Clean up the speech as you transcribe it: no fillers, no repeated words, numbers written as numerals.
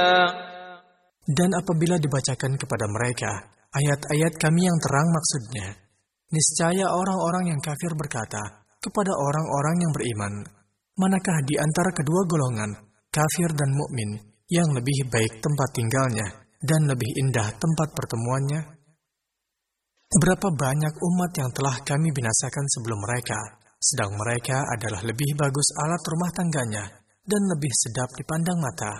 Dan apabila dibacakan kepada mereka ayat-ayat kami yang terang maksudnya, niscaya orang-orang yang kafir berkata kepada orang-orang yang beriman, manakah di antara kedua golongan, kafir dan mukmin, yang lebih baik tempat tinggalnya dan lebih indah tempat pertemuannya? Berapa banyak umat yang telah kami binasakan sebelum mereka, sedang mereka adalah lebih bagus alat rumah tangganya dan lebih sedap dipandang mata.